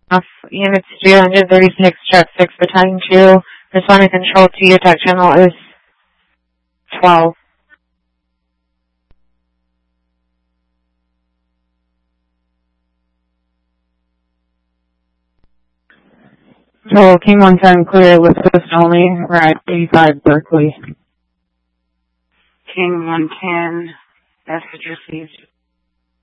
off Units 336, Truck 6, Battalion 2. Responding control to your attack channel is 12. So King 110 clear with Swift only. We're at 85 Berkeley. King 110, message received.